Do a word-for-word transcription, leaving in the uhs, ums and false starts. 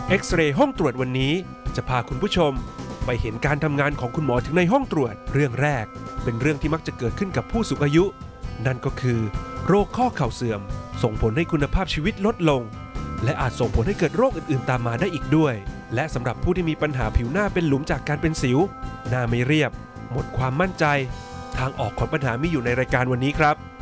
เอ็กซเรย์ห้องตรวจวันนี้จะพาคุณผู้ชมไปเห็นการทำงานของคุณหมอถึงในห้องตรวจเรื่องแรกเป็นเรื่องที่มักจะเกิดขึ้นกับผู้สูงอายุนั่นก็คือโรคข้อเข่าเสื่อมส่งผลให้คุณภาพชีวิตลดลงและอาจส่งผลให้เกิดโรคอื่นๆตามมาได้อีกด้วยและสำหรับผู้ที่มีปัญหาผิวหน้าเป็นหลุมจากการเป็นสิวหน้าไม่เรียบหมดความมั่นใจทางออกของปัญหามีอยู่ในรายการวันนี้ครับ